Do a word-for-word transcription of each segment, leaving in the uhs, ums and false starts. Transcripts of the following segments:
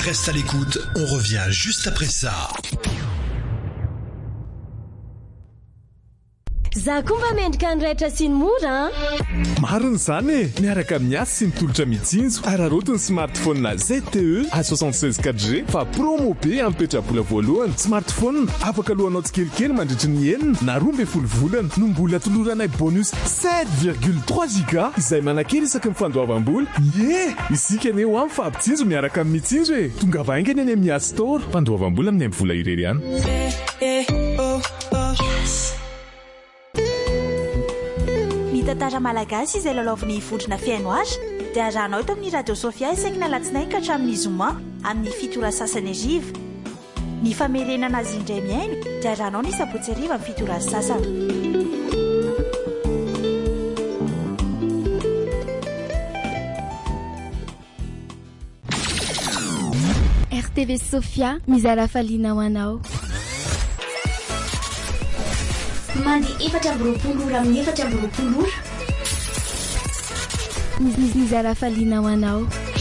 Reste à l'écoute, on revient juste après ça. Za kumba mendrika ny raitra sy ny mora mariny zany e miaraka amin'ny asy sy ny tolotra mitsinjo ararotiny smartphone na Z T E A soixante-seize quatre G fa promo be ampetrabola voalohany smartphone afaka lohanao tsikelikely mandritry ny enina na roa amby folo volana no mbola toloranay bonus sept virgule trois giga izay manakely isaky ny fandoavam-bola ye isika ane ho amin'ny fampitsinjo miaraka amin'ny mitsinjo e tonga vaingany any amin'ny App Store fandoavam-bola amin'ny amin'ny vola irery ihany tantara malagasy izay lalaoviny fodrina fiaino azy dia arahanao eto amin'ny radio Sofia isaky ny alatsinainy ka hatramin'ny zoma amin'ny fitora sasany ariva ny famerenana azy indray miaino dia arahanao ny sabotsy ariva amin'ny fitora sasany R T V Sofia mizara faliana ho anao mandi efatra amby roapolo ora amin'ny efatra amby roapolo ora mizara faliana ho anao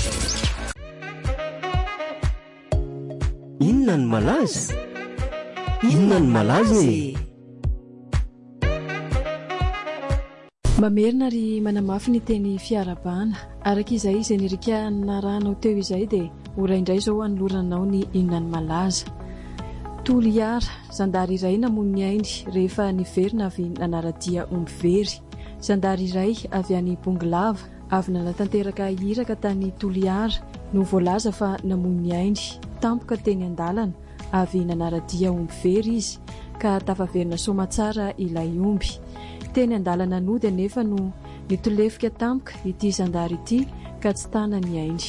inona ny malaza inona ny malaza e mamerina ry manamafy ny teny fiarabana araka izay izay nirika naranao teo izay dia oraindray zao anoloranao ny inona ny malaza toliara zandary iray namon'ny ainy rehefa niverina avy nanaradia ombivery zandary iray avy any Bonglava avy nanatanteraka hiraka tany toliara no voalaza fa namon'ny ainy tampoka teny andalana avy nanaradia ombivery izy ka tafaverina somatsara ilay omby teny andalana nody anefa no nitolefika tampoka ity zandary ity ka tsy tanany ainy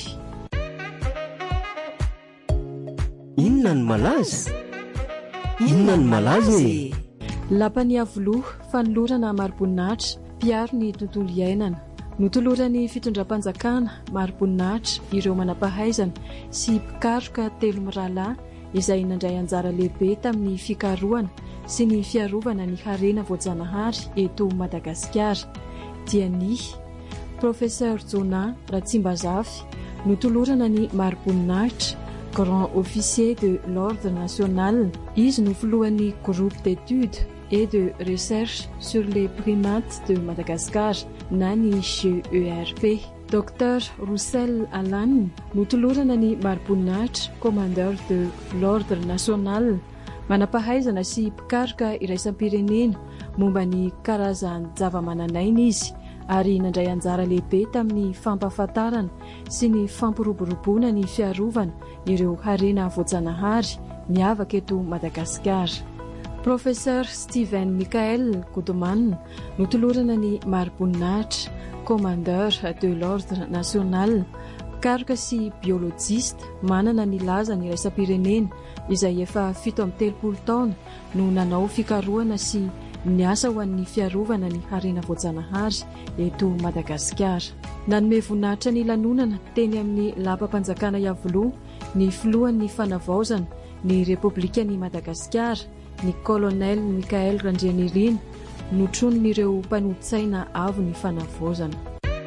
inona ny malaza inona ny malaza e lapany avoloha fanolorana maroboninahitra mpiaro ny tontolo iainana notolorany fitondram-panjakana maroboninahitra ireo manampahaizana sy mpikaroka telo mirahalahy izay nandray anjara lehibe tamin'ny fikarohana sy ny fiarovana ny harena voajanahary eto Madagasikara dia ny professeur Jona Ratsimbazafy notolorana ny maroboninahitra grand officier de l'ordre national izy no filohan'ny groupe d'études et de recherche sur les primates de Madagascar na ny G E R P docteur Roussel Alan notolorana ny maroboninahitra commandeur de l'ordre national manampahaizana sy mpikaroka iraisam-pirenena momba ny karazany zava-mananaina izy ary nandray anjara lehibe tamin'ny fampahafantarana sy ny fampiroboroboana ny fiarovana ireo harena voajanahary miavaka eto Madagasikara professeur Steven Michael Goodman notolorana ny maroboninahitra commandeur de l'ordre national karoka sy biologiste manana ny lazany iraisam-pirenena izay efa fito amby telopolo taona no nanao fikarohana sy niasa ho an'ny fiarovana ny harena voajanahary eto Madagasikara nanome voninahitra ny lanonana teny amin'ny lapam-panjakana Iavoloha ny filohan'ny fanavaozana ny Repoblikan'i Madagasikara ny colonel Michael Randrianirina notronon'ireo mpanoditsaina avo ny fanavaozana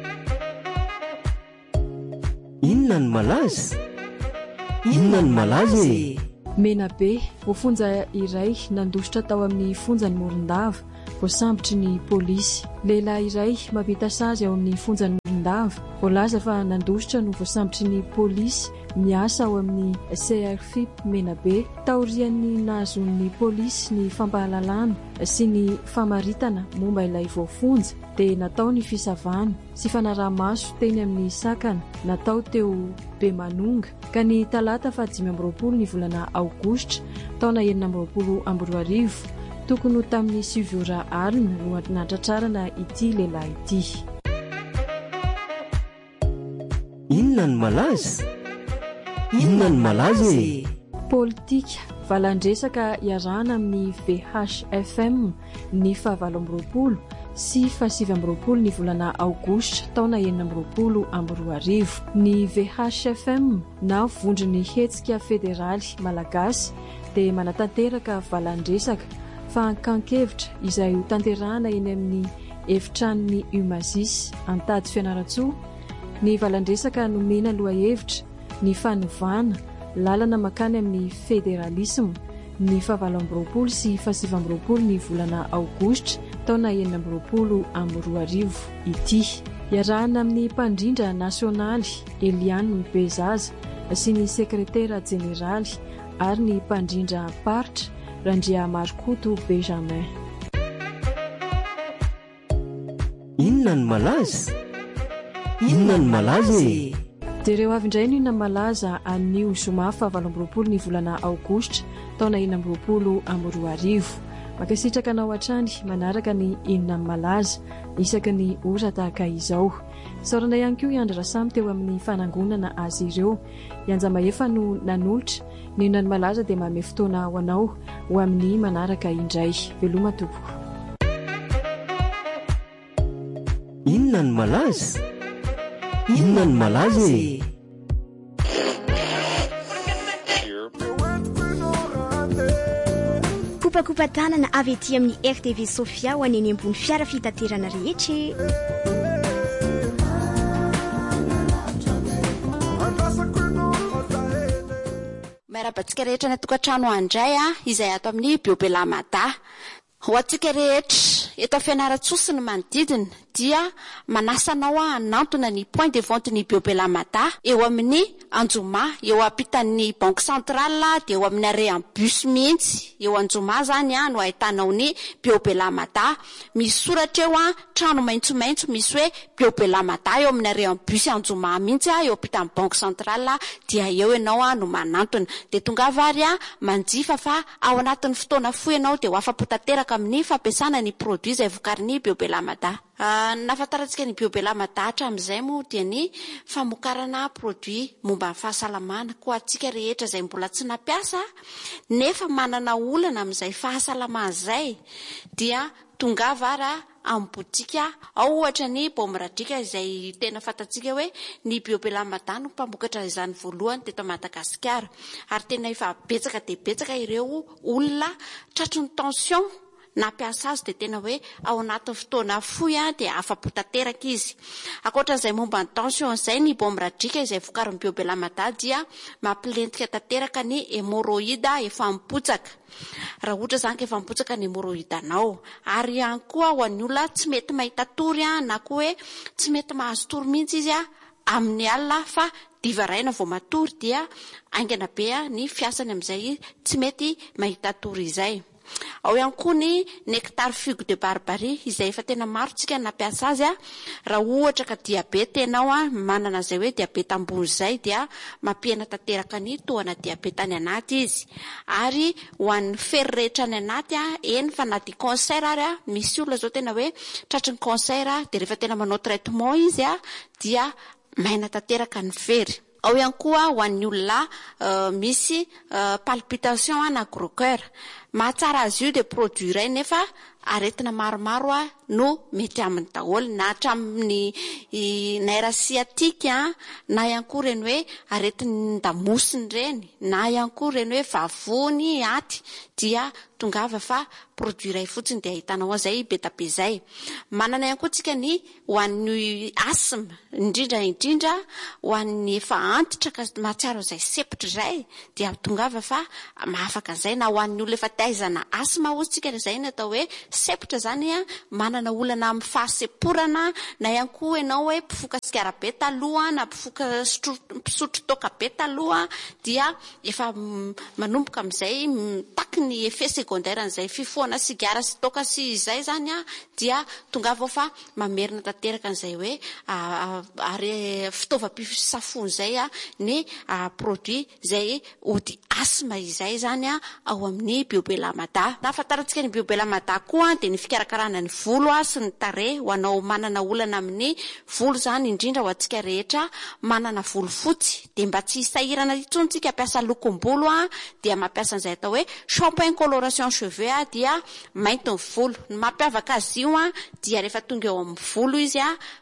inona ny malaza inona ny malaza e menabe voafonja iray nandositra tao amin'ny fonjany Morondava voasambotry ny polisy lehilahy iray mampita sazy ao amin'ny fonjany Morondava voalaza fa nandositra no voasambotry ny polisy miasa ao amin'ny C R F I P menabe taorian'ny nahazon'ny polisy ny fampahalalana sy ny famaritana momba ilay voafonja dia natao ny fisavana sy fanaraha-maso teny amin'ny sakana natao teo Bemanonga ka ny talata fahadimy amby roapolo ny volana aogositra taona enina amby roapolo amby roa arivo tokony ho tamin'ny sivy ora alina no natratrarana ity lehilahy ity inona ny malaza inona ny malaza e politika valandresaka iarahana amin'ny V H F M ny fahavalo amby roapolo sy fahasivy amby roapolo ny volana aogositra taona enina amby roapolo amby roa arivo ny V H F M na vondrony hetsika federaly malagasy dia manatanteraka valandresaka fa ankankevitra izay ho tanterahana eny amin'ny efitran'ny Umazis antady fianaratsoa ny valandresaka nomena lohahevitra ny fanovana lalana makany amin'ny federalisma ny fahavalo amby roapolo sy fahasivy amby roapolo ny volana aogositra taona enina amby roapolo amby roa arivo ity. Iarahana amin'ny mpandrindra nasionaly Eliane Bezaza sy ny sekretera jeneraly ary ny mpandrindra paritra Randria Markoto Benjamin. Inona ny malaza? Inona ny malaza e? Direo avy indray ny malaza anio zoma fahavalo amby roapolo ny volana aogositra taona enina amby roapolo amby roa arivo. Makasitraka anao hatrany manaraka ny inona ny malaza isaky ny ora tahaka izao. Saorana ihany koa Andry Rasamy teo amin'ny fanangonana azy ireo. Ianja Mahefa no nanolotra ny inona ny malaza dia manome fotoana ho anao ho amin'ny manaraka indray. Veloma tompoko. Inona ny malaza? Inona ny malaza e? Kopakopa tanana avy ety amin'ny R T V Sofia ho aneny ambony fiara fitaterana rehetra. Miarabantsika rehetra ny tokantrano andray a izay ato amin'ny Biobelamada. Ho antsika rehetra eto fianaratsosy ny manodidina dia manasa anao a hanantona ny point de vente ny Biobelamada eo amin'ny Anjoma, eo ampitan'ny Banque Centrale dia eo amin'ny arrêt en bus mihitsy. Eo Anjoma zany a no ahitanao ny Biobelamada. Misy soratra eo a trano maitsomaitso misy hoe Biobelamada eo amin'ny arrêt en bus Anjoma mihitsy a eo ampitan'ny Banque Centrale dia eo ianao a no manantona. De tonga vary a manjifa fa ao anatin'ny fotoana fohy ianao dia ho afapo tanteraka amin'ny fampiasana ny produit izay vokarin'ny Biobelamada. Uh, nafantarantsika ny Biobelamada hatramin'izay moa dia ny famokarana produit momba ny fahasalamana ko antsika rehetra izay mbola tsy nampiasa nefa manana olana amin'izay fahasalamana izay dia tonga vara amin'ny botika ao ohatra ny Bomradrika izay tena fantatsika hoe ny Biobelamada no mpamokatra izany voalohany teto Madagasikara ary tena efa betsaka dia betsaka ireo olona tratry ny tension nampiasa azy dia tena hoe ao anatin'ny fotoana fohy a dia afapo tanteraka izy. Ankoatran'izay momba ny tension izay ny Bomradrika izay vokarin'ny Biobelamada dia mampilentika tanteraka ny hémorroïde efa mipotsaka. Raha ohatra zany ka efa mipotsaka ny hémorroïde anao ary ihany koa ho an'ny olona tsy mety mahita tory a na koa hoe tsy mety mahazo tory mihitsy izy a amin'ny alina fa diva raina vao matory dia aingana be ny fiasany amin'izay tsy mety mahita tory izay. Ao ihany koa ny nectar figue de barbarie izay efa tena maro tsika nampiasa azy a raha ohatra ka diabeta ianao a manana izay hoe diabeta ambony izay dia mampihena tanteraka ny tohana diabeta any anaty izy ary ho an'ny fery rehetra any anaty a eny fa na dia cancer ary a misy olona zao tena hoe tratry ny cancer a dia rehefa tena manao traitement izy a dia maina tanteraka ny fery. Ao ihany koa ho an'ny olona uh, misy uh, palpitation na gros cœur mahatsara azy io dia produit iray nefa aretina maromaro a no mety amin'ny daholo na hatramin'ny nerf sciatique na ihany koa reny hoe aretin'ny damosiny reny na ihany koa reny hoe vavony aty dia tongava fa produit iray fotsiny dia ahitanao an'izay beta be izay. Manana ihany koa tsika ny ho an'ny asthme indrindra indrindra ho an'ny efa antitra ka mahatsiaro izay sepitra izay dia tongava fa mahafaka izay na ho an'ny olona efa taizana asthme ozy tsika izay ny atao hoe sepitra zany a manana olana amin'ny fahaseporana na ihany koa ianao hoe mpifoka sigara be taloha na mpifoka mpisotro toaka be taloha dia efa manomboka amin'izay mitaky ny effet secondaire an'izay fifohana sigara sy toaka sy izay zany a dia tonga vao fa mamerina tanteraka an'izay hoe ary fitaovam-pisafony izay a ny produit izay ody asthme izay zany a ao amin'ny Biobelamada. Nafantarantsika ny Biobelamada koa dia ny fikarakarana ny volo a sy ny tarehy ho anao manana olana amin'ny volo zany indrindra ho antsika rehetra manana volo fotsy dia mba tsy hisahirana intsony tsika hampiasa lokom-bolo a dia mampiasa an'izay atao hoe shampoing coloration cheveux a dia mainty ny volo. Ny mampiavaka azy io a dia rehefa tonga eo amin'ny volo izy a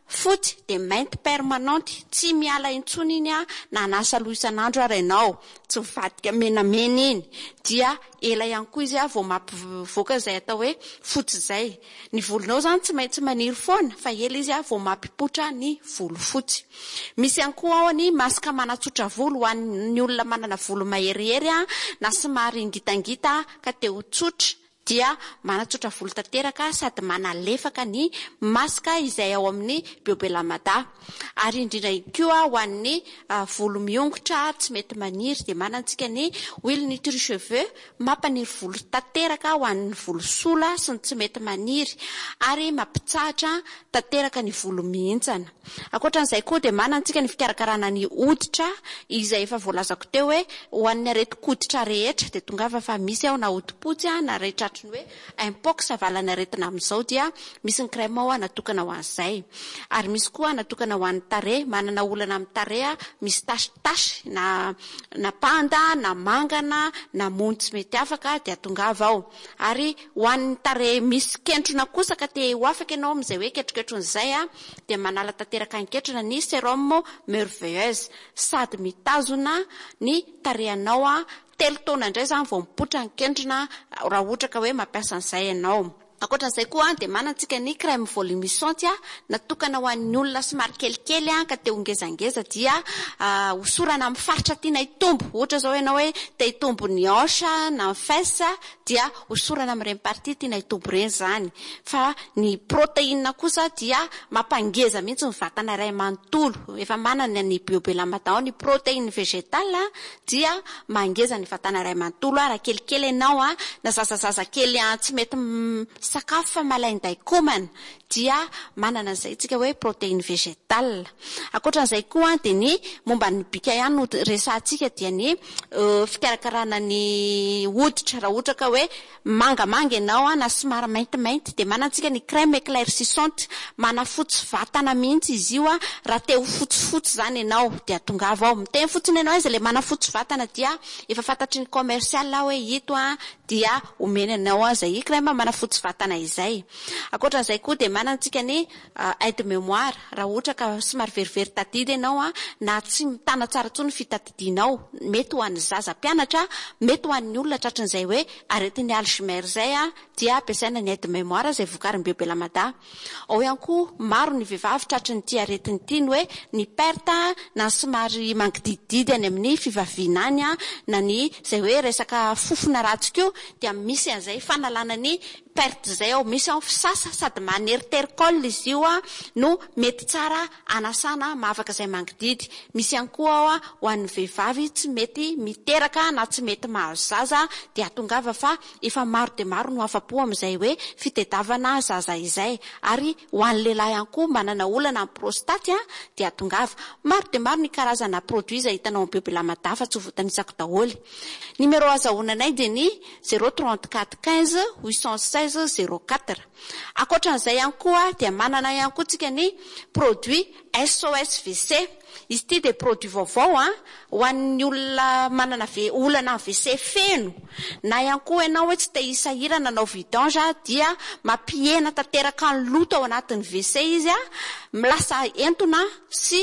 fotsy de mainty permanente, tsy miala intsony iny a na nasa loha isan'andro ary ianao tsy mivadika menamena iny, dia ela ihany koa izy a vao mampivoaka izay atao hoe fotsy zay. Ny volonao zany tsy maintsy maniry foana fa ela izy a vao mampipotra ny volo fotsy. Misy ihany koa ao ny masaka manatsotra volo ho an'ny olona manana volo maherihery a na somary ngitangita ka te ho tsotra, dia manatsotra volo tanteraka sady manalefaka ny masaka izay ao amin'ny Biobelamada. Ary indrindra koa ho an'ny uh, volo miongotra tsy mety maniry dia manantsika ny huile nutri cheveux mampaniry volo tanteraka ho an'ny volo sola sy ny tsy mety maniry ary mampitsahatra tanteraka ny volo mihintsana. Ankoatran'izay koa dia manantsika ny fikarakarana ny hoditra izay efa voalazako teo hoe ho an'ny areti-koditra rehetra dia tongava fa misy ao na hodipotsy na rehetra ny hoe impox avalana aretina amin'izao dia misy ny crème ao natokana ho an'izay. Ary misy koa natokana ho an'ny tarehy, manana olana amin'ny tarehy misy tasy-tasy na na panda na mangana na mony tsy mety afaka dia tongava ao. Ary ho an'ny tarehy misy kentrona kosa ka te ho afaka ianao amin'izay hoe ketroketronyizay a dia manala tanteraka anketrona ny sérum merveilleuse sady mitazona ny tarehinao a telo taona indray zany vao mipotra ny kendrina raha ohatra ka hoe mampiasa an'izay ianao. Ankoatran'izay koa dia manantsika ny crème volumisante natokana ho an'ny olona somary kelikely ka te hongezangeza dia uh, hosorana amin'ny faritra tiana hitombo. Ohatra zao ianao hoe te hitombo ny hanche na ny fesse dia hosorana amin'ireny partie tiana hitombo ireny zany. Fa ny protéine kosa dia mampangeza mihitsy ny vatana iray manontolo. Efa manana ny Biobelamada ny protéine végétale dia mangeza ny vatana iray manontolo. Raha kelikely ianao na zazazaza kely tsy mety sakafo fa malainday komana dia manana izay tsika hoe protéine végétale. Ankoatran'izay koa dia ny momba ny bika ihany no resantsika dia ny uh, fikarakarana ny hoditra raha ohatra ka hoe mangamanga ianao na somary maintimainty dia manantsika ny crème éclaircissante manafotsy vatana mihitsy izy io raha te ho fotsifotsy zany ianao dia tongava ao miteny fotsiny ianao izy le manafotsy vatana dia efa fantatry ny commercial hoe ito dia omena ianao izay crème manafotsy vatana izay. Ankoatran'izay koa dia manantsika ny uh, aide mémoire raha ohatra ka somary verivery tadidy ianao na tsy mitana tsara tsony fitadidinao, mety ho an'ny zaza mpianatra, mety ho an'ny olona tratran'izay hoe aretin'ny Alzheimer zay dia ampiasaina ny aide mémoire izay vokarin'ny Biobelamada. Ao ihany koa maro ny vehivavy tratran'ny ity aretiny ity ny hoe ny perte na somary mangidididy any amin'ny fivaviana any na ny izay hoe resaka fofona ratsy koa dia misy an'izay fanalana ny perte zay ao. Misy ao fisasa sady maneritericole izy io no mety tsara anasana mahavaka izay mangididy. Misy ihany koa ao ho an'ny vehivavy tsy mety miteraka na tsy mety mahazo zaza dia tongava fa efa maro dia maro no afa-po amin'izay hoe fitediavana zaza izay. Ary ho an'ny lehilahy ihany koa manana olana amin'ny prostate dia tongava maro dia maro ny karazana produit izay hitanao amin'ny Biobelamada fa tsy ho voatanisako daholo. Numéro azahoananay dia ny zéro trente-quatre quinze huit cent seize zéro quatre. Ankoatran'izay ihany koa dia manana ihany koa tsika ny produit S O S V C. Izy ity dia produit vaovao ho an'ny olona manana olana V C feno na ihany koa ianao hoe tsy te hisahirana nanao vidange dia mampihena tanteraka ny loto ao anatin'ny V C izy milasa entona sy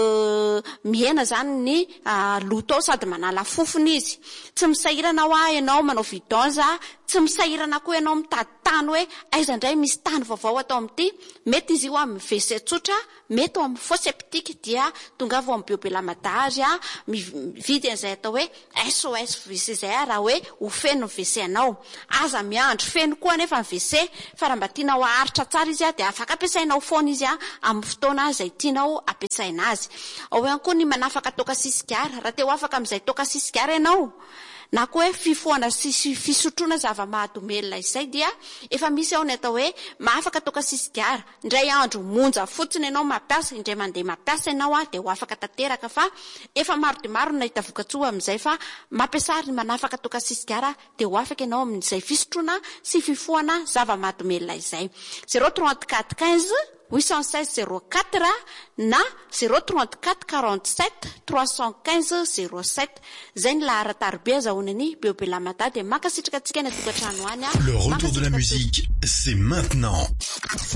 uh, mihena zany ny uh, loto ao sady manala fofony izy. Tsy misahirana ho ianao manao vidange, tsy misahirana koa ianao mitady tany hoe aiza indray misy tany vaovao atao amin'ity. Mety izy io amin'ny V C tsotra, mety amin'ny faux septique dia tongava amin'ny Biobelamada azy mividy an'izay atao hoe S O S V C zay raha hoe ho feno ny V C anao. Aza miandro feno koa nefa ny V C fa raha mba tianao aharitra tsara izy dia afaka ampiasainao foana izy amin'ny fotoana izay tianao ampiasaina azy. Ao ihany koa ny manafaka toaka sisigara raha te ho afaka amin'izay toaka sisigara ianao na koa hoe fifoana sy fisotroana zava-mahadomelina izay dia efa misy ao ny atao hoe mahafaka toaka sisigara. Indray andro monja fotsiny ianao mampiasa, indray mandeha mampiasa ianao dia ho afaka tanteraka fa efa maro dia maro nahita vokatsoa amin'izay fa mampiasa ary manafaka toaka sisigara dia ho afaka ianao amin'izay fisotroana sy fifoana zava-mahadomelina izay. zéro trente-quatre quinze huit cent seize zéro quatre na zéro trente-quatre quarante-sept trois cent quinze zéro sept. Zay ny laharatarbe azahoanany Biobelamada dia mankasitraka antsika ny tokantrano any. Le retour de la musique, c'est maintenant.